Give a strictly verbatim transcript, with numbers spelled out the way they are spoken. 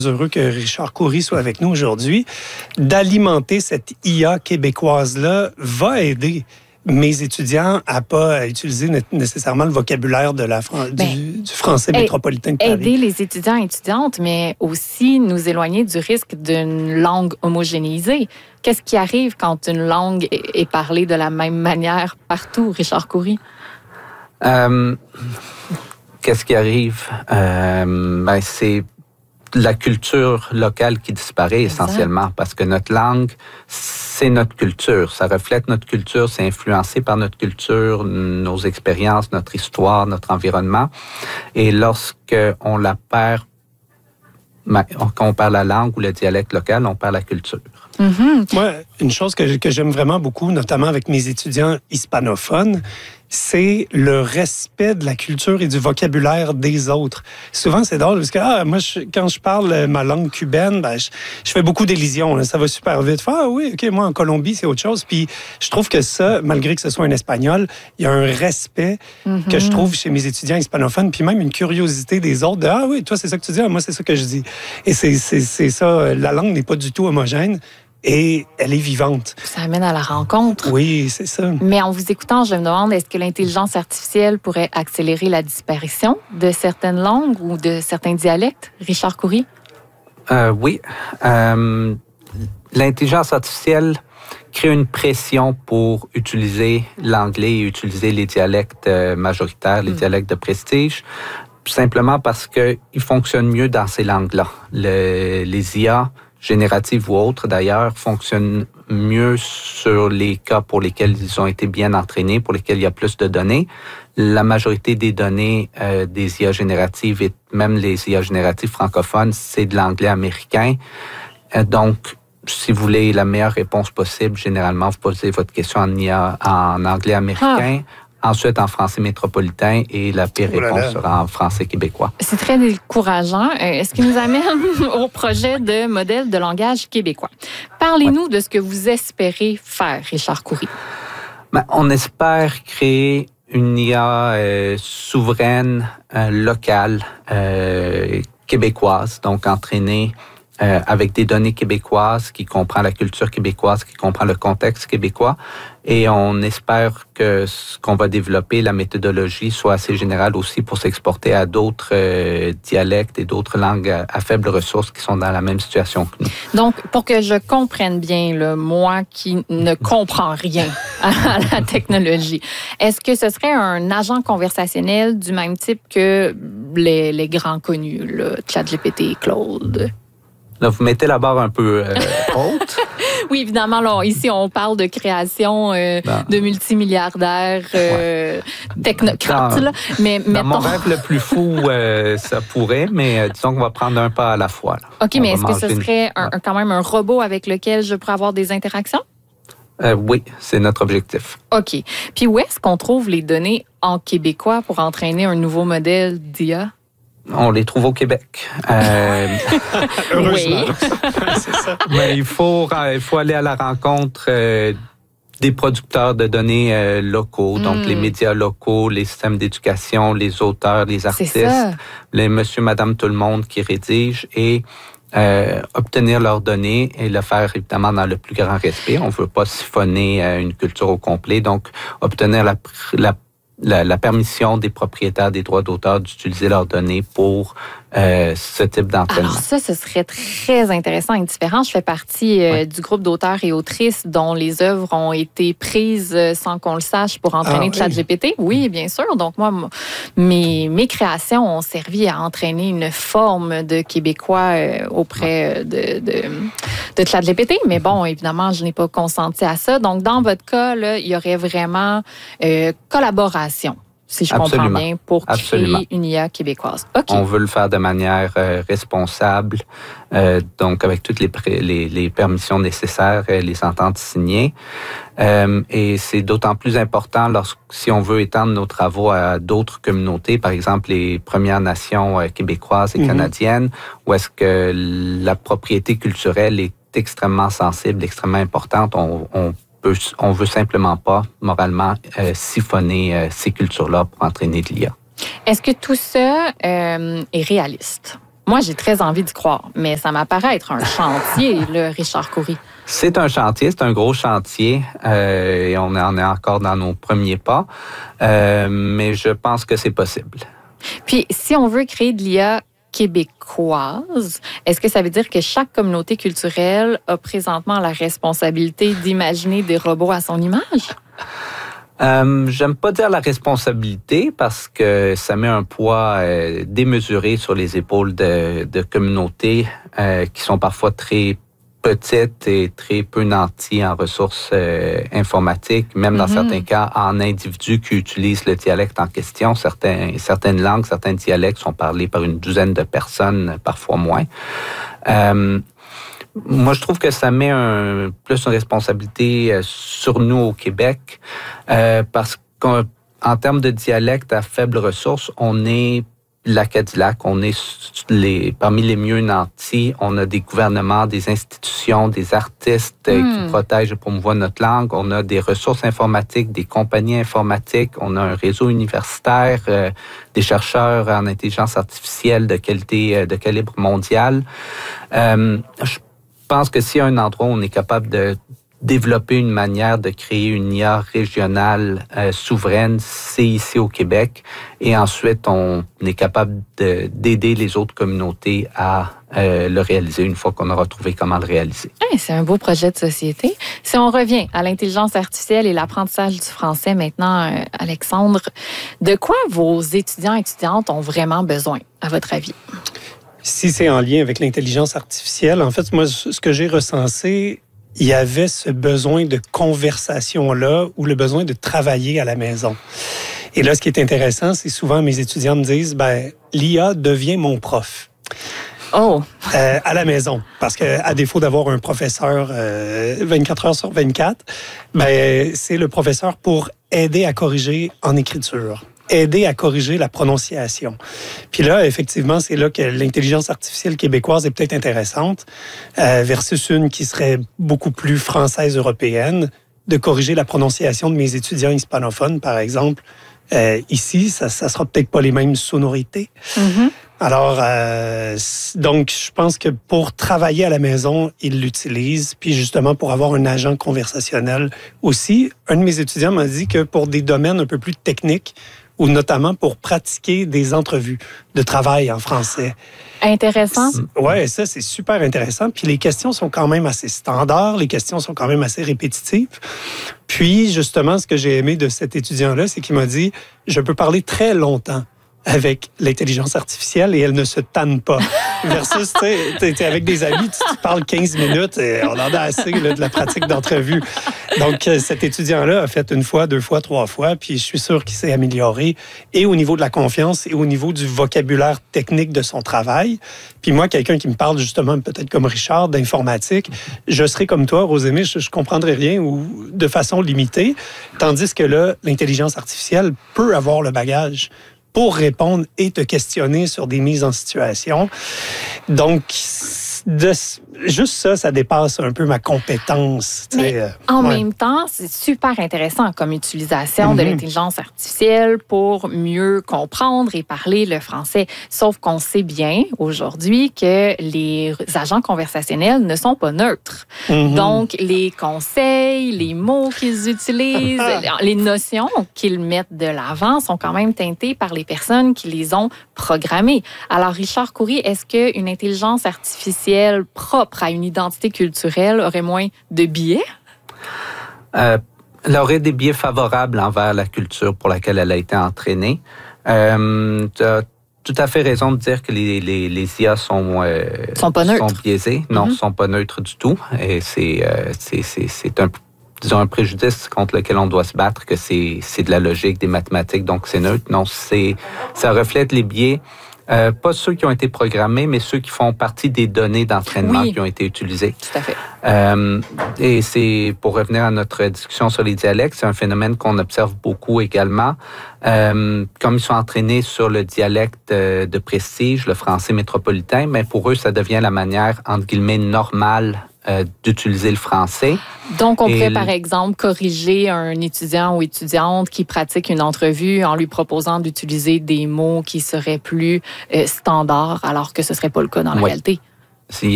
heureux que Richard Coury soit avec nous aujourd'hui. D'alimenter cette I A québécoise-là va aider mes étudiants à pas utiliser nécessairement le vocabulaire de la, ben, du, du français métropolitain de Paris. Aider les étudiants et étudiantes, mais aussi nous éloigner du risque d'une langue homogénéisée. Qu'est-ce qui arrive quand une langue est parlée de la même manière partout, Richard Coury? Euh, qu'est-ce qui arrive? Euh, ben, c'est la culture locale qui disparaît exact. Essentiellement, parce que notre langue, c'est notre culture. Ça reflète notre culture, c'est influencé par notre culture, nos expériences, notre histoire, notre environnement. Et lorsque on la perd, quand on perd la langue ou le dialecte local, on perd la culture. Mm-hmm. Moi, une chose que, que j'aime vraiment beaucoup, notamment avec mes étudiants hispanophones, c'est le respect de la culture et du vocabulaire des autres. Souvent, c'est drôle, parce que ah, moi, je, quand je parle ma langue cubaine, ben, je, je fais beaucoup d'élision. Là, ça va super vite. Ah oui, OK, moi, en Colombie, c'est autre chose. Puis je trouve que ça, malgré que ce soit un espagnol, il y a un respect mm-hmm. que je trouve chez mes étudiants hispanophones, puis même une curiosité des autres de ah oui, toi, c'est ça que tu dis, ah, moi, c'est ça que je dis. Et c'est, c'est, c'est ça, la langue n'est pas du tout homogène. Et elle est vivante. Ça amène à la rencontre. Oui, c'est ça. Mais en vous écoutant, je me demande, est-ce que l'intelligence artificielle pourrait accélérer la disparition de certaines langues ou de certains dialectes? Richard Coury? Euh, oui. Euh, l'intelligence artificielle crée une pression pour utiliser l'anglais et utiliser les dialectes majoritaires, les mmh. dialectes de prestige, simplement parce qu'ils fonctionnent mieux dans ces langues-là. Le, les I A génératives ou autres, d'ailleurs, fonctionnent mieux sur les cas pour lesquels ils ont été bien entraînés, pour lesquels il y a plus de données. La majorité des données euh, des I A génératives et même les I A génératives francophones, c'est de l'anglais américain. Euh, donc, si vous voulez la meilleure réponse possible, généralement, vous posez votre question en I A en anglais américain. Ah. Ensuite, en français métropolitain et la pire réponse sera en français québécois. C'est très décourageant. Ce qui nous amène au projet de modèle de langage québécois. Parlez-nous ouais. de ce que vous espérez faire, Richard Coury. Ben, on espère créer une I A euh, souveraine, euh, locale, euh, québécoise, donc entraînée euh, avec des données québécoises, qui comprend la culture québécoise, qui comprend le contexte québécois. Et on espère que ce qu'on va développer, la méthodologie, soit assez générale aussi pour s'exporter à d'autres euh, dialectes et d'autres langues à, à faibles ressources qui sont dans la même situation que nous. Donc, pour que je comprenne bien, là, moi qui ne comprends rien à la technologie, est-ce que ce serait un agent conversationnel du même type que les, les grands connus, là, ChatGPT, Claude? Là, vous mettez la barre un peu euh, haute. Oui, évidemment, là, ici, on parle de création euh, de multimilliardaires euh, ouais. technocrates. Dans, là. Mais, dans mettons... mon rêve le plus fou, euh, ça pourrait, mais euh, disons qu'on va prendre un pas à la fois. Là. OK, on mais est-ce que ce serait une... un, un, quand même un robot avec lequel je pourrais avoir des interactions? Euh, oui, c'est notre objectif. OK. Puis où est-ce qu'on trouve les données en québécois pour entraîner un nouveau modèle d'I A? On les trouve au Québec. Euh... Heureusement. Oui. C'est ça. Mais il faut, il faut aller à la rencontre euh, des producteurs de données euh, locaux, mm. donc les médias locaux, les systèmes d'éducation, les auteurs, les artistes, les monsieur, madame, tout le monde qui rédigent et euh, obtenir leurs données et le faire évidemment dans le plus grand respect. On ne veut pas siphonner euh, une culture au complet, donc obtenir la, la La, la permission des propriétaires des droits d'auteur d'utiliser leurs données pour euh, ce type d'entraînement. Alors ça, ce serait très intéressant et différent. Je fais partie euh, oui. du groupe d'auteurs et autrices dont les œuvres ont été prises sans qu'on le sache pour entraîner ah, ChatGPT. Oui. oui, bien sûr. Donc moi, mes, mes créations ont servi à entraîner une forme de Québécois euh, auprès de, de, de ChatGPT. Mais bon, évidemment, je n'ai pas consenti à ça. Donc dans votre cas, là, il y aurait vraiment euh, collaboration. Si je Absolument. comprends bien, pour créer Absolument. une I A québécoise. Okay. On veut le faire de manière euh, responsable, euh, donc avec toutes les, pré- les, les permissions nécessaires, euh, les ententes signées. Euh, et c'est d'autant plus important lorsque, si on veut étendre nos travaux à d'autres communautés, par exemple les Premières Nations euh, québécoises et mm-hmm. canadiennes, où est-ce que la propriété culturelle est extrêmement sensible, extrêmement importante. On, on On veut simplement pas, moralement, euh, siphonner euh, ces cultures-là pour entraîner de l'I A. Est-ce que tout ça euh, est réaliste? Moi, j'ai très envie d'y croire, mais ça m'apparaît être un chantier, le Richard Coury. C'est un chantier, c'est un gros chantier euh, et on en est encore dans nos premiers pas, euh, mais je pense que c'est possible. Puis, si on veut créer de l'I A québécoise, est-ce que ça veut dire que chaque communauté culturelle a présentement la responsabilité d'imaginer des robots à son image? Euh, j'aime pas dire la responsabilité parce que ça met un poids euh, démesuré sur les épaules de, de communautés euh, qui sont parfois très petites et très peu nanties en ressources euh, informatiques, même dans mm-hmm. certains cas en individus qui utilisent le dialecte en question. Certains, certaines langues, certains dialectes sont parlés par une douzaine de personnes, parfois moins. Euh, Moi, je trouve que ça met un, plus une responsabilité sur nous au Québec euh, parce qu'en termes de dialecte à faible ressource, on est l'Acadillac, on est les, parmi les mieux nantis. On a des gouvernements, des institutions, des artistes mm. qui protègent et promouvoient notre langue. On a des ressources informatiques, des compagnies informatiques. On a un réseau universitaire, euh, des chercheurs en intelligence artificielle de qualité, de calibre mondial. Euh, je Je pense que s'il y a un endroit où on est capable de développer une manière de créer une I A régionale euh, souveraine, c'est ici au Québec. Et ensuite, on est capable de, d'aider les autres communautés à euh, le réaliser une fois qu'on aura trouvé comment le réaliser. Hey, c'est un beau projet de société. Si on revient à l'intelligence artificielle et l'apprentissage du français maintenant, euh, Alexandre, de quoi vos étudiants et étudiantes ont vraiment besoin, à votre avis? Si c'est en lien avec l'intelligence artificielle, en fait, moi, ce que j'ai recensé, il y avait ce besoin de conversation-là ou le besoin de travailler à la maison. Et là, ce qui est intéressant, c'est souvent mes étudiants me disent, ben, l'I A devient mon prof. Oh! Euh, à la maison. Parce que à défaut d'avoir un professeur euh, vingt-quatre heures sur vingt-quatre, ben, c'est le professeur pour aider à corriger en écriture, aider à corriger la prononciation. Puis là, effectivement, c'est là que l'intelligence artificielle québécoise est peut-être intéressante, euh, versus une qui serait beaucoup plus française-européenne, de corriger la prononciation de mes étudiants hispanophones, par exemple. Euh, ici, ça ne sera peut-être pas les mêmes sonorités. Mm-hmm. Alors, euh, donc, je pense que pour travailler à la maison, ils l'utilisent. Puis justement, pour avoir un agent conversationnel aussi, un de mes étudiants m'a dit que pour des domaines un peu plus techniques, ou notamment pour pratiquer des entrevues de travail en français. Intéressant. Oui, ça, c'est super intéressant. Puis les questions sont quand même assez standards, les questions sont quand même assez répétitives. Puis, justement, ce que j'ai aimé de cet étudiant-là, c'est qu'il m'a dit, je peux parler très longtemps avec l'intelligence artificielle et elle ne se tanne pas. Versus, tu sais, t'es avec des amis, tu te parles quinze minutes et on en a assez là, de la pratique d'entrevue. Donc, cet étudiant-là a fait une fois, deux fois, trois fois, puis je suis sûr qu'il s'est amélioré et au niveau de la confiance et au niveau du vocabulaire technique de son travail. Puis moi, quelqu'un qui me parle justement, peut-être comme Richard, d'informatique, je serais comme toi, Rosémie, je, je comprendrais rien ou de façon limitée. Tandis que là, l'intelligence artificielle peut avoir le bagage pour répondre et te questionner sur des mises en situation. Donc, de, juste ça, ça dépasse un peu ma compétence. Mais en ouais. même temps, c'est super intéressant comme utilisation mm-hmm. de l'intelligence artificielle pour mieux comprendre et parler le français. Sauf qu'on sait bien aujourd'hui que les agents conversationnels ne sont pas neutres. Mm-hmm. Donc, les conseils, les mots qu'ils utilisent, les notions qu'ils mettent de l'avant sont quand même teintés par les personnes qui les ont programmées. Alors, Richard Coury, est-ce qu'une intelligence artificielle propre à une identité culturelle aurait moins de biais? Euh, elle aurait des biais favorables envers la culture pour laquelle elle a été entraînée. Euh, tu as tout à fait raison de dire que les, les, les I A sont, euh, sont, pas neutres. sont biaisés. Non, mm-hmm. sont pas neutres du tout. Et c'est, euh, c'est, c'est, c'est un disons, un préjudice contre lequel on doit se battre, que c'est, c'est de la logique, des mathématiques, donc c'est neutre. Non, c'est, ça reflète les biais. Euh, pas ceux qui ont été programmés, mais ceux qui font partie des données d'entraînement oui. qui ont été utilisées. Tout à fait. Euh, et c'est, pour revenir à notre discussion sur les dialectes, c'est un phénomène qu'on observe beaucoup également. Euh, comme ils sont entraînés sur le dialecte de prestige, le français métropolitain, mais pour eux, ça devient la manière, entre guillemets, normale euh, d'utiliser le français. Donc, on Et pourrait, le... par exemple, corriger un étudiant ou étudiante qui pratique une entrevue en lui proposant d'utiliser des mots qui seraient plus euh, standards, alors que ce ne serait pas le cas dans la oui. réalité.